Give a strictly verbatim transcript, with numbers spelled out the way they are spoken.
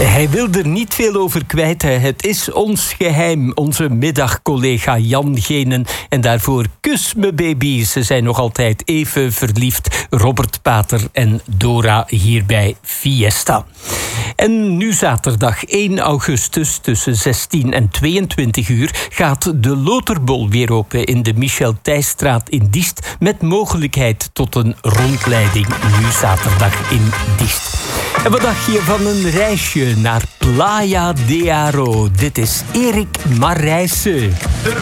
Hij wil er niet veel over kwijt. Hè. Het is ons geheim. Onze middagcollega Jan Genen. En daarvoor kus me baby. Ze zijn nog altijd even verliefd. Robert Pater en Dora hier bij Fiesta. En nu zaterdag één augustus tussen zestien en tweeëntwintig uur gaat de Loterbol weer open in de Michel Thijsstraat in Diest, met mogelijkheid tot een rondleiding nu zaterdag in Diest. En wat dacht je van een reisje naar Playa de Aro? Dit is Erik Marijsse.